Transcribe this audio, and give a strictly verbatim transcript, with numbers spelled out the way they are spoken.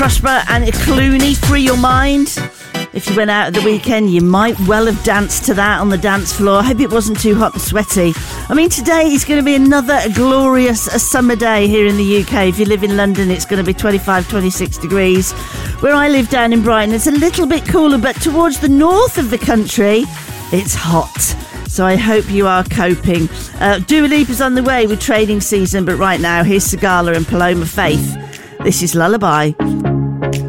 Prosper and Clooney, Free Your Mind. If you went out at the weekend, you might well have danced to that on the dance floor. I hope it wasn't too hot and sweaty. I mean, today is going to be another glorious summer day here in the U K. If you live in London, it's going to be twenty-five, twenty-six degrees. Where I live down in Brighton, it's a little bit cooler, but towards the north of the country, it's hot. So I hope you are coping. Uh, Dua Lipa's on the way with trading season, but right now, here's Sigala and Paloma Faith. This is Lullaby.